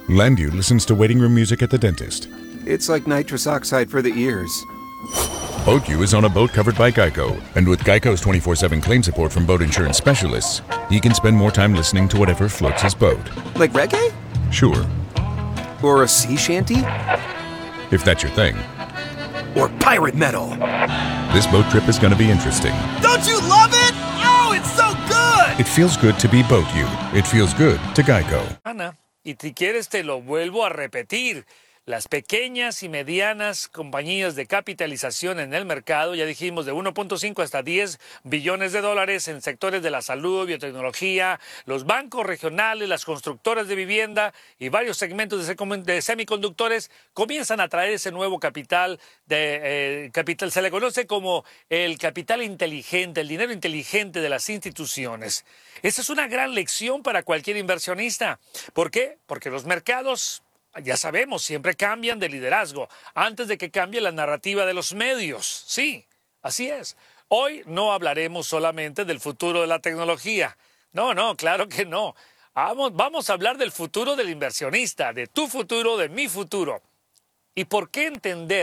Landu listens to waiting room music at the dentist. It's like nitrous oxide for the ears. BoatU is on a boat covered by Geico, and with Geico's 24/7 claim support from boat insurance specialists, he can spend more time listening to whatever floats his boat. Like reggae? Sure, Or a sea shanty? if that's your thing. Or pirate metal? This boat trip is going to be interesting. Don't you love it? Oh, it's so good! It feels good to be BoatU. It feels good to Geico. Ana, y si quieres te lo vuelvo a repetir. Las pequeñas y medianas compañías de capitalización en el mercado, ya dijimos de 1.5 hasta 10 billones de dólares en sectores de la salud, biotecnología, los bancos regionales, las constructoras de vivienda y varios segmentos de semiconductores comienzan a traer ese nuevo capital. Se le conoce como el capital inteligente, el dinero inteligente de las instituciones. Esa es una gran lección para cualquier inversionista. ¿Por qué? Porque los mercados, ya sabemos, siempre cambian de liderazgo antes de que cambie la narrativa de los medios. Sí, así es. Hoy no hablaremos solamente del futuro de la tecnología. No, claro que no. Vamos a hablar del futuro del inversionista, de tu futuro, de mi futuro. ¿Y por qué entender